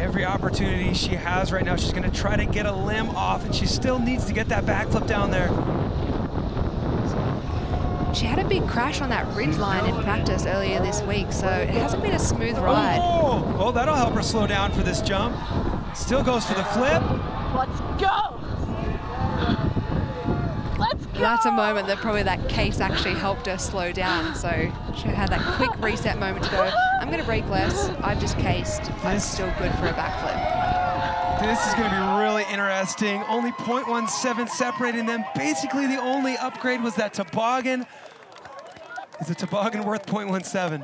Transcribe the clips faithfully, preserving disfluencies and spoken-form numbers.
every opportunity she has right now. She's gonna try to get a limb off, and she still needs to get that backflip down there. She had a big crash on that ridge line in practice earlier this week, so it hasn't been a smooth ride. Oh, oh, that'll help her slow down for this jump. Still goes for the flip. Let's go! Let's go! That's a moment that probably that case actually helped her slow down, so she had that quick reset moment to go, I'm gonna brake less, I've just cased, I'm still good for a backflip. This is gonna be really interesting. Only zero point one seven separating them. Basically the only upgrade was that toboggan. Is the toboggan worth zero point one seven?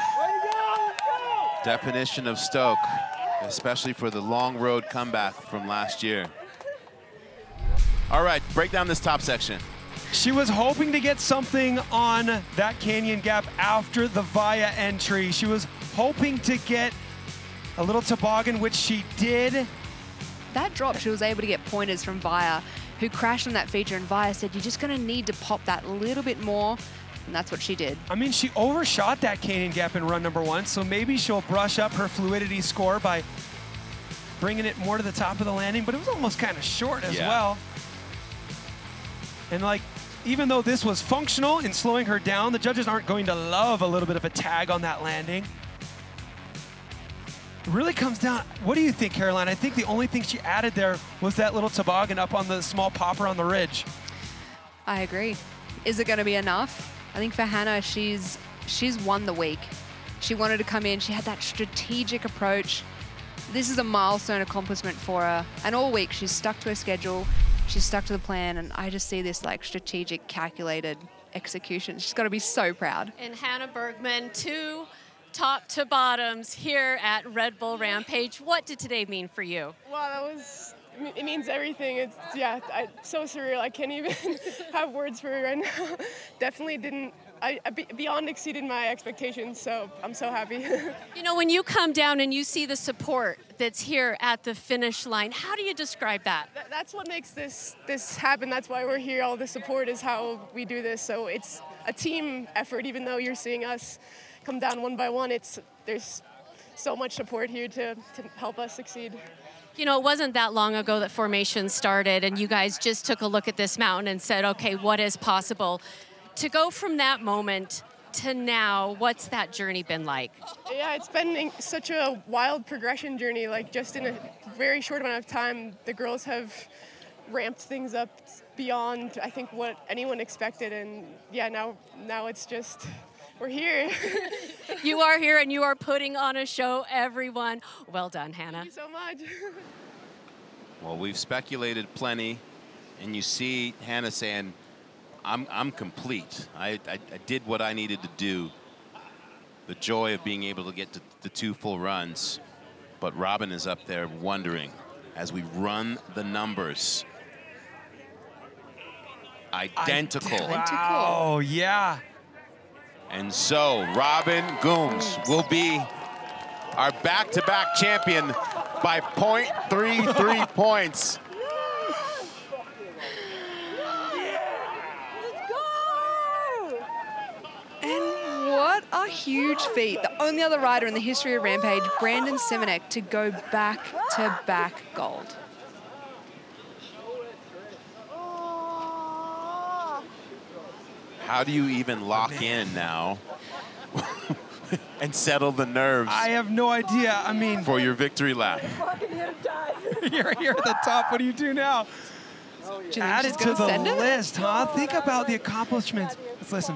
Definition of Stoke, especially for the long road comeback from last year. All right, break down this top section. She was hoping to get something on that canyon gap after the Via entry. She was hoping to get a little toboggan, which she did. That drop, she was able to get pointers from Via, who crashed on that feature, and Via said, you're just gonna need to pop that a little bit more, and that's what she did. I mean, she overshot that canyon gap in run number one, so maybe she'll brush up her fluidity score by bringing it more to the top of the landing, but it was almost kind of short as yeah. well. And like, even though this was functional in slowing her down, the judges aren't going to love a little bit of a tag on that landing. It really comes down, what do you think, Caroline? I think the only thing she added there was that little toboggan up on the small popper on the ridge. I agree. Is it gonna be enough? I think for Hannah, she's she's won the week. She wanted to come in, she had that strategic approach. This is a milestone accomplishment for her. And all week, she's stuck to her schedule, she's stuck to the plan, and I just see this like strategic, calculated execution. She's gotta be so proud. And Hannah Bergman, two top to bottoms here at Red Bull Rampage. What did today mean for you? Wow, that was, it means everything. It's, yeah, I, so surreal. I can't even have words for it right now. Definitely didn't, I, I beyond exceeded my expectations, so I'm so happy. You know, when you come down and you see the support that's here at the finish line, how do you describe that? Th that's what makes this, this happen. That's why we're here. All the support is how we do this. So it's a team effort, even though you're seeing us come down one by one. It's there's so much support here to, to help us succeed. You know, it wasn't that long ago that formation started and you guys just took a look at this mountain and said, okay, what is possible? To go from that moment to now, what's that journey been like? Yeah, it's been such a wild progression journey. Like just in a very short amount of time, the girls have ramped things up beyond, I think, what anyone expected. And yeah, now now it's just, we're here. You are here and you are putting on a show, everyone. Well done, Hannah. Thank you so much. Well, we've speculated plenty, and you see Hannah saying, I'm, I'm complete. I, I, I did what I needed to do. The joy of being able to get to the two full runs. But Robin is up there wondering, as we run the numbers, identical. Identical. Oh, yeah. And so Robin Gooms will be our back-to-back champion by zero point three three points. And what a huge feat. The only other rider in the history of Rampage, Brandon Simonek, to go back-to-back gold. How do you even lock in now and settle the nerves I have no idea. I mean, for your victory lap? you're here at the top. What do you do now? Do you think Add she's it to gonna the send it? list, huh? Think about the accomplishments. Let's listen.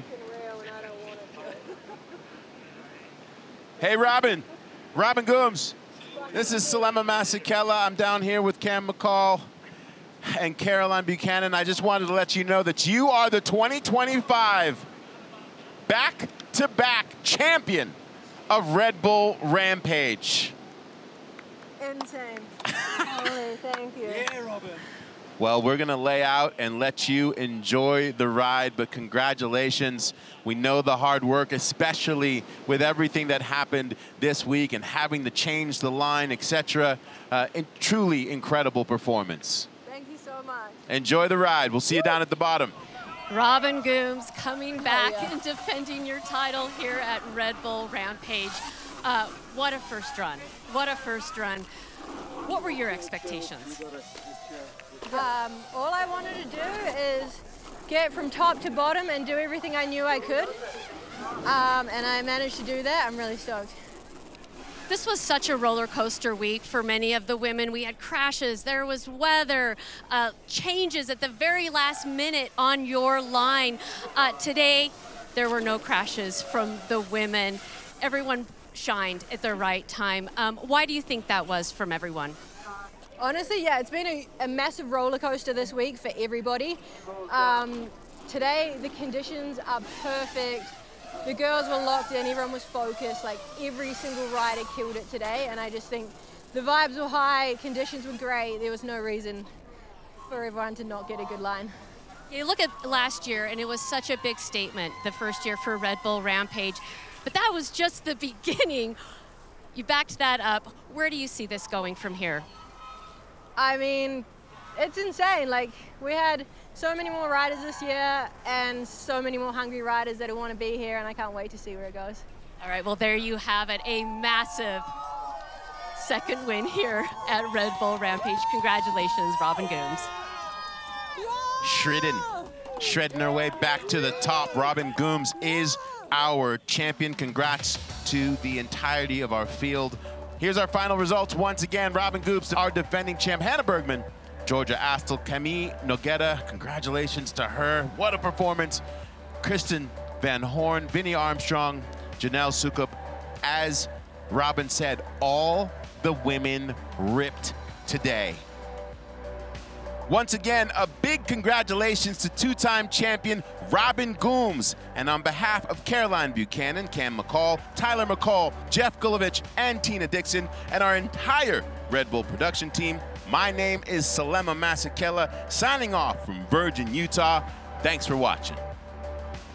Hey, Robin. Robin Gooms. This is Salema Masekela. I'm down here with Cam McCall and Caroline Buchanan. I just wanted to let you know that you are the twenty twenty-five back-to-back champion of Red Bull Rampage. Insane. Holy, thank you. Yeah, Robin. Well, we're going to lay out and let you enjoy the ride, but congratulations. We know the hard work, especially with everything that happened this week and having to change the line, et cetera. Uh, truly incredible performance. Thank you so much. Enjoy the ride. We'll see you down at the bottom. Robin Gooms coming back yeah. and defending your title here at Red Bull Rampage. Uh, what a first run. What a first run. What were your expectations? Um, all I wanted to do is get from top to bottom and do everything I knew I could. Um, and I managed to do that. I'm really stoked. This was such a roller coaster week for many of the women. We had crashes, there was weather, uh, changes at the very last minute on your line. Uh, today, there were no crashes from the women. Everyone shined at the right time. Um, why do you think that was from everyone? Honestly, yeah, it's been a, a massive roller coaster this week for everybody. Um, today, the conditions are perfect. The girls were locked in, everyone was focused, like every single rider killed it today, and I just think the vibes were high, conditions were great, there was no reason for everyone to not get a good line. You look at last year, and it was such a big statement, the first year for Red Bull Rampage, but that was just the beginning. You backed that up. Where do you see this going from here? I mean, it's insane. Like, we had so many more riders this year and so many more hungry riders that want to be here, and I can't wait to see where it goes. All right, well, there you have it, a massive second win here at Red Bull Rampage. Congratulations, Robin Gooms. Shredding, shredding her way back to the top. Robin Gooms is our champion. Congrats to the entirety of our field. Here's our final results. Once again, Robin Gooms, our defending champ. Hannah Bergman, Georgia Astle, Camille Noguera, congratulations to her. What a performance. Kristen Van Horn, Vinnie Armstrong, Janelle Sukup. As Robin said, all the women ripped today. Once again, a big congratulations to two-time champion Robin Gooms. And on behalf of Caroline Buchanan, Cam McCall, Tyler McCall, Jeff Gulovich, and Tina Dixon, and our entire Red Bull production team, my name is Salema Masekela, signing off from Virgin, Utah. Thanks for watching.